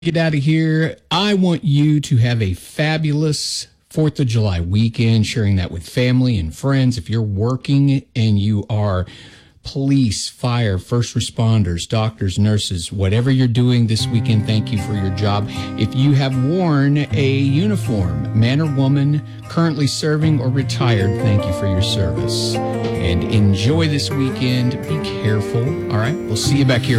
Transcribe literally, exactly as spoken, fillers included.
Get out of here. I want you to have a fabulous fourth of July weekend, sharing that with family and friends. If you're working and you are police, fire, first responders, doctors, nurses, whatever you're doing this weekend, thank you for your job. If you have worn a uniform, man or woman, currently serving or retired, thank you for your service. And enjoy this weekend. Be careful. All right. We'll see you back here.